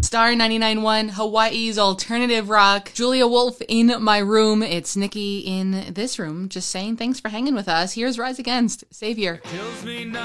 Star 99.1, Hawaii's alternative rock. Julia Wolf in my room. It's Nikki in this room, just saying thanks for hanging with us. Here's Rise Against, Savior.